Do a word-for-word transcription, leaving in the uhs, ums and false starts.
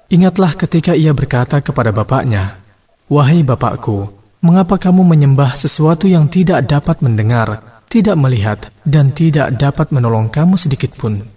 Ingatlah ketika ia berkata kepada bapaknya, "Wahai bapakku, mengapa kamu menyembah sesuatu yang tidak dapat mendengar, tidak melihat, dan tidak dapat menolong kamu sedikitpun?"